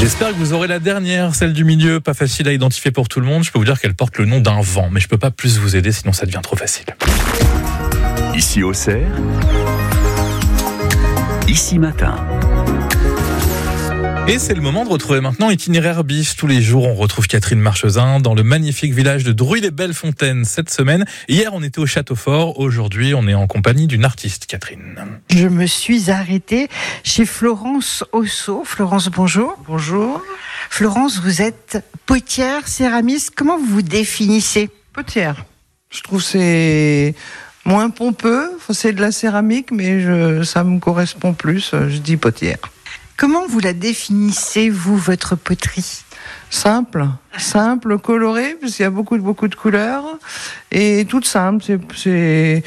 J'espère que vous aurez la dernière, celle du milieu, pas facile à identifier pour tout le monde. Je peux vous dire qu'elle porte le nom d'un vent, mais je peux pas plus vous aider, sinon ça devient trop facile. Ici Auxerre, Ici Matin. Et c'est le moment de retrouver maintenant Itinéraire bis. Tous les jours, on retrouve Catherine Marchesin dans le magnifique village de Druy-les-Belles-Fontaines cette semaine. Hier, on était au Château Fort. Aujourd'hui, on est en compagnie d'une artiste, Catherine. Je me suis arrêtée chez Florence Osso. Florence, bonjour. Bonjour. Florence, vous êtes potière, céramiste. Comment vous vous définissez ? Potière. Je trouve que c'est moins pompeux. C'est de la céramique, mais ça me correspond plus. Je dis potière. Comment vous la définissez, vous, votre poterie ? Simple, colorée, parce qu'il y a beaucoup de couleurs, et toute simple. C'est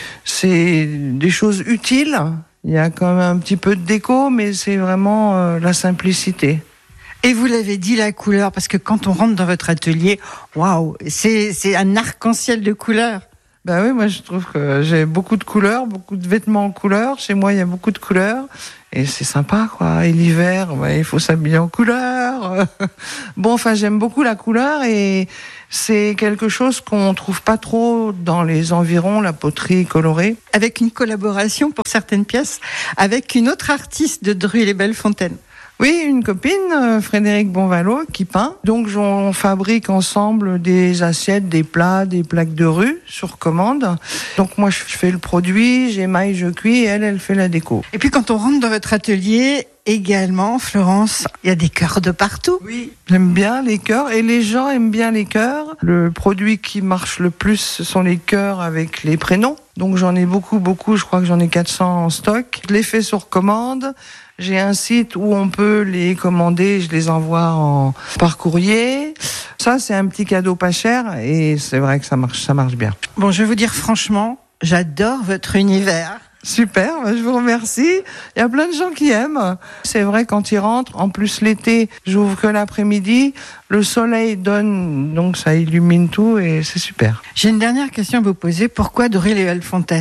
des choses utiles. Il y a quand même un petit peu de déco, mais c'est vraiment la simplicité. Et vous l'avez dit, la couleur, parce que quand on rentre dans votre atelier, waouh, c'est un arc-en-ciel de couleurs. Ben oui, moi je trouve que j'ai beaucoup de couleurs, beaucoup de vêtements en couleurs. Chez moi, il y a beaucoup de couleurs. Et c'est sympa, quoi. Et l'hiver, il faut s'habiller en couleur. Bon, enfin, j'aime beaucoup la couleur et c'est quelque chose qu'on trouve pas trop dans les environs, la poterie colorée. Avec une collaboration pour certaines pièces avec une autre artiste de Druy-les-Belles-Fontaines. Oui, une copine, Frédéric Bonvalo, qui peint. Donc, on fabrique ensemble des assiettes, des plats, des plaques de rue sur commande. Donc, moi, je fais le produit, j'émaille, je cuis, et elle fait la déco. Et puis, quand on rentre dans votre atelier, également, Florence, il y a des cœurs de partout. Oui, j'aime bien les cœurs et les gens aiment bien les cœurs. Le produit qui marche le plus, ce sont les cœurs avec les prénoms. Donc, j'en ai beaucoup. Je crois que j'en ai 400 en stock. Je les fais sur commande. J'ai un site où on peut les commander, je les envoie par courrier. Ça, c'est un petit cadeau pas cher et c'est vrai que ça marche bien. Bon, je vais vous dire franchement, j'adore votre univers. Super, je vous remercie. Il y a plein de gens qui aiment. C'est vrai quand ils rentrent, en plus l'été, j'ouvre que l'après-midi, le soleil donne, donc ça illumine tout et c'est super. J'ai une dernière question à vous poser. Pourquoi Druy-les-Belles-Fontaines ?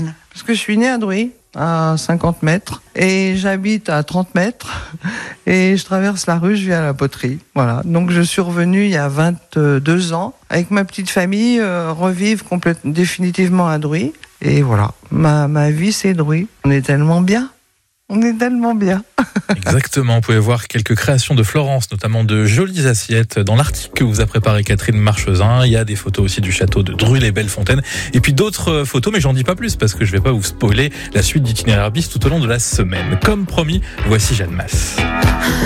Parce que je suis née à Druy, à 50 mètres, et j'habite à 30 mètres, et je traverse la rue, je viens à la poterie. Voilà. Donc je suis revenue il y a 22 ans, avec ma petite famille, revivre définitivement à Druy. Et voilà, ma vie c'est Druy. On est tellement bien. Exactement, vous pouvez voir quelques créations de Florence, notamment de jolies assiettes dans l'article que vous a préparé Catherine Marchesin. Il y a des photos aussi du château de Druy-les-Belles-Fontaines et puis d'autres photos, mais j'en dis pas plus parce que je vais pas vous spoiler la suite d'Itinéraire bis tout au long de la semaine. Comme promis, voici Jeanne Masse.